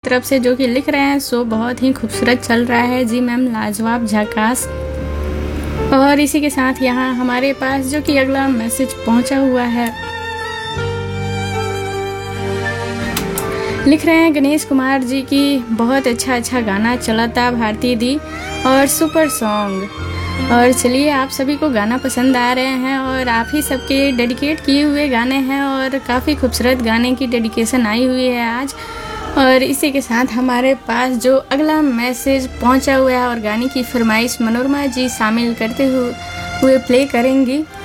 तरफ से जो कि लिख रहे हैं सो बहुत ही खूबसूरत चल रहा है जी मैम, लाजवाब, झकास। और इसी के साथ यहाँ हमारे पास जो कि अगला मैसेज पहुंचा हुआ है, लिख रहे हैं गणेश कुमार जी की बहुत अच्छा गाना चला था भारती दी और सुपर सॉन्ग। और चलिए, आप सभी को गाना पसंद आ रहे हैं और आप ही सबके डेडिकेट किए हुए गाने हैं और काफ़ी खूबसूरत गाने की डेडिकेशन आई हुई है आज। और इसी के साथ हमारे पास जो अगला मैसेज पहुंचा हुआ है और गाने की फरमाइश मनोरमा जी शामिल करते हुए प्ले करेंगी।